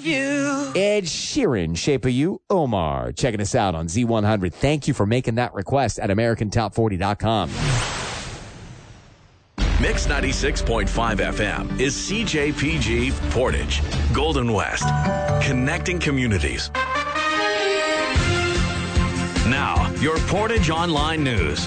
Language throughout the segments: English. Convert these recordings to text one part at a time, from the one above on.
of you. Ed Sheeran, Shape of You, Omar. Checking us out on Z100. Thank you for making that request at AmericanTop40.com. Mix 96.5 FM is CJPG Portage, Golden West, connecting communities. Now, your Portage Online News.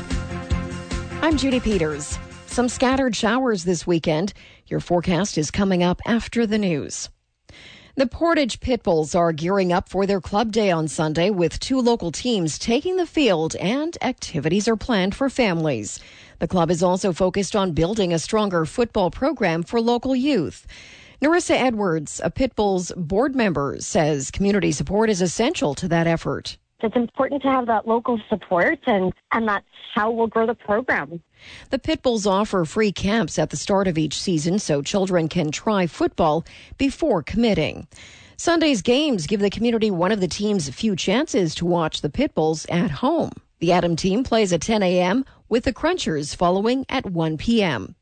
I'm Judy Peters. Some scattered showers this weekend. Your forecast is coming up after the news. The Portage Pitbulls are gearing up for their club day on Sunday with 2 local teams taking the field, and activities are planned for families. The club is also focused on building a stronger football program for local youth. Narissa Edwards, a Pitbulls board member, says community support is essential to that effort. It's important to have that local support, and that's how we'll grow the program. The Pitbulls offer free camps at the start of each season so children can try football before committing. Sunday's games give the community one of the team's few chances to watch the Pitbulls at home. The Adam team plays at 10 a.m. with the Crunchers following at 1 p.m.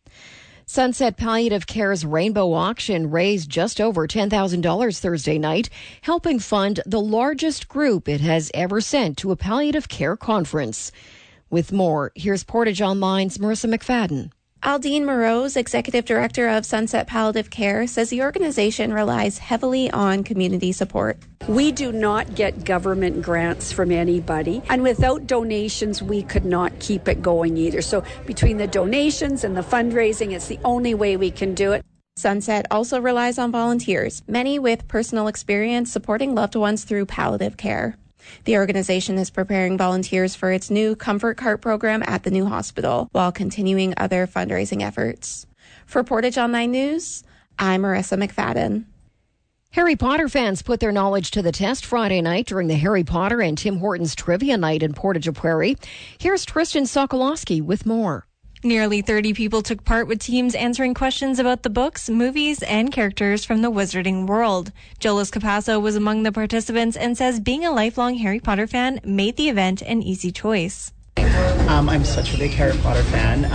Sunset Palliative Care's Rainbow Auction raised just over $10,000 Thursday night, helping fund the largest group it has ever sent to a palliative care conference. With more, here's Portage Online's Marissa McFadden. Aldine Morose, Executive Director of Sunset Palliative Care, says the organization relies heavily on community support. We do not get government grants from anybody, and without donations, we could not keep it going either. So between the donations and the fundraising, it's the only way we can do it. Sunset also relies on volunteers, many with personal experience supporting loved ones through palliative care. The organization is preparing volunteers for its new Comfort Cart program at the new hospital, while continuing other fundraising efforts. For Portage Online News, I'm Marissa McFadden. Harry Potter fans put their knowledge to the test Friday night during the Harry Potter and Tim Hortons Trivia Night in Portage Prairie. Here's Tristan Sokolowski with more. Nearly 30 people took part, with teams answering questions about the books, movies, and characters from the wizarding world. Jolis Capasso was among the participants and says being a lifelong Harry Potter fan made the event an easy choice. I'm such a big Harry Potter fan.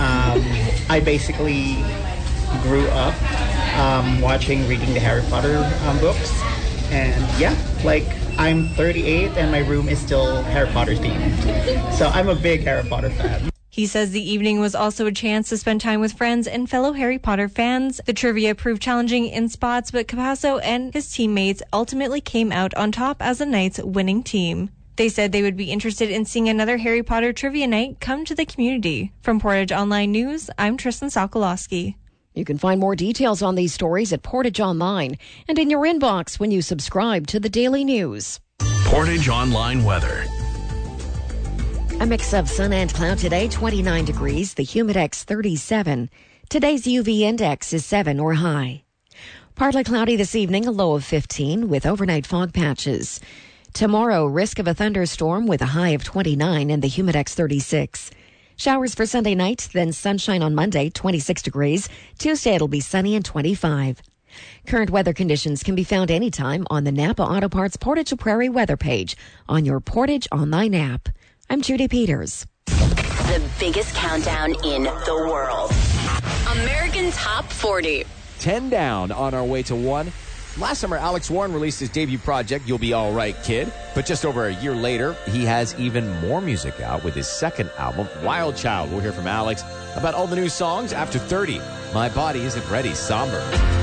I basically grew up reading the Harry Potter books. And yeah, I'm 38 and my room is still Harry Potter themed. So I'm a big Harry Potter fan. He says the evening was also a chance to spend time with friends and fellow Harry Potter fans. The trivia proved challenging in spots, but Capasso and his teammates ultimately came out on top as the night's winning team. They said they would be interested in seeing another Harry Potter trivia night come to the community. From Portage Online News, I'm Tristan Sokolowski. You can find more details on these stories at Portage Online and in your inbox when you subscribe to the Daily News. Portage Online Weather. A mix of sun and cloud today, 29 degrees, the Humidex 37. Today's UV index is 7 or high. Partly cloudy this evening, a low of 15 with overnight fog patches. Tomorrow, risk of a thunderstorm with a high of 29 and the Humidex 36. Showers for Sunday night, then sunshine on Monday, 26 degrees. Tuesday, it'll be sunny and 25. Current weather conditions can be found anytime on the Napa Auto Parts Portage Prairie weather page on your Portage Online app. I'm Judy Peters. The biggest countdown in the world. American Top 40. 10 down on our way to 1. Last summer, Alex Warren released his debut project, You'll Be All Right, Kid. But just over a year later, he has even more music out with his second album, Wild Child. We'll hear from Alex about all the new songs after 30. My Body Isn't Ready, Somber.